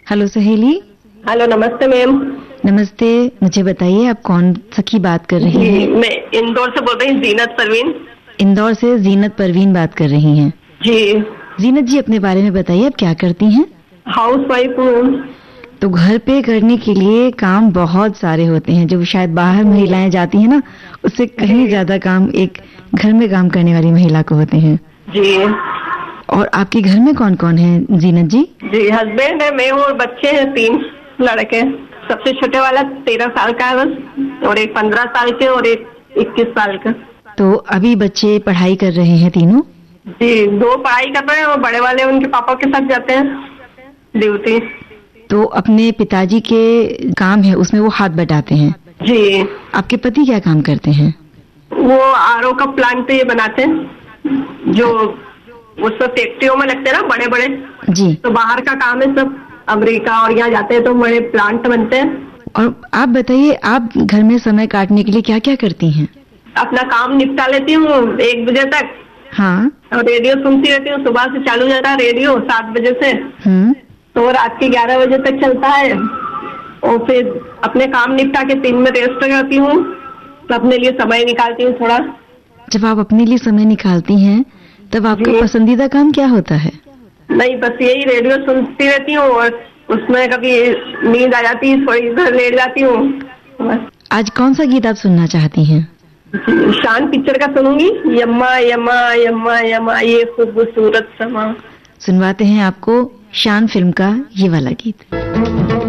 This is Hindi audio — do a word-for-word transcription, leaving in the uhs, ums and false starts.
हेलो सहेली। हेलो, नमस्ते मैम। नमस्ते, मुझे बताइए आप कौन सखी बात कर रही हैं? मैं इंदौर से बोल रही हूँ, जीनत परवीन। इंदौर से जीनत परवीन बात कर रही हैं जी। जीनत जी, अपने बारे में बताइए, आप क्या करती हैं? हाउस वाइफ हूँ। तो घर पे करने के लिए काम बहुत सारे होते हैं, जो शायद बाहर महिलाएं जाती हैं ना, उससे कहीं ज्यादा काम एक घर में काम करने वाली महिला को होते हैं। जी। और आपके घर में कौन कौन है जीनत जी? जी, हस्बैंड है, मैं हूँ और बच्चे हैं, तीन लड़के। सबसे छोटे वाला तेरह साल का है बस, और एक पंद्रह साल के और एक इक्कीस साल का। तो अभी बच्चे पढ़ाई कर रहे हैं तीनों? जी, दो पढ़ाई कर रहे हैं और बड़े वाले उनके पापा के साथ जाते हैं ड्यूटी। तो अपने पिताजी के काम है उसमें वो हाथ बटाते हैं? जी। आपके पति क्या काम करते हैं? वो आरओ का प्लांट पे ये बनाते हैं, जो वो सब फैक्ट्रियों में लगते हैं ना, बड़े बड़े। जी। तो बाहर का काम है सब, अमेरिका और यहाँ जाते हैं तो बड़े प्लांट बनते हैं। और आप बताइए, आप घर में समय काटने के लिए क्या क्या करती हैं? अपना काम निपटा लेती हूँ एक बजे तक। हाँ। और रेडियो सुनती रहती हूँ, सुबह से चालू जाता है रेडियो सात बजे से, हम्म तो रात के ग्यारह बजे तक चलता है। और फिर अपने काम निपटा के तीन में रेस्ट करती हूँ, तो अपने लिए समय निकालती हूँ थोड़ा। जब आप अपने लिए समय निकालती हैं तब आपका पसंदीदा काम क्या होता है? नहीं, बस यही रेडियो सुनती रहती हूँ और उसमें कभी नींद आ जाती है, थोड़ी देर लेट जाती हूँ। आज कौन सा गीत आप सुनना चाहती हैं? शान पिक्चर का सुनूंगी, यम्मा यम्मा यम्मा यम्मा ये खूबसूरत समा। सुनवाते हैं आपको शान फिल्म का ये वाला गीत।